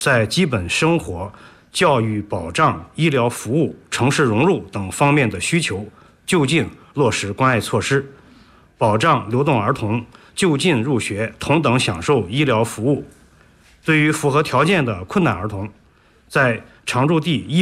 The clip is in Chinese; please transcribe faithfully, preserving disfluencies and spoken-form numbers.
在基本生活、教育保障、医疗服务、城市融入等方面的需求，就近落实关爱措施，保障流动儿童就近入学，同等享受医疗服务。对于符合条件的困难儿童，在常住地医